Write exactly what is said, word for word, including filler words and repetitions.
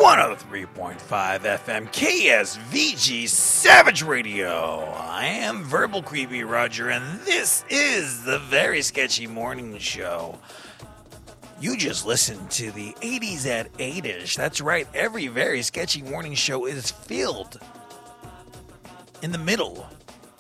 one oh three point five F M K S V G Savage Radio. I am Verbal Creepy Roger, and this is the Very Sketchy Morning Show. You just listened to the eighties at eight-ish. That's right, every Very Sketchy Morning Show is filled in the middle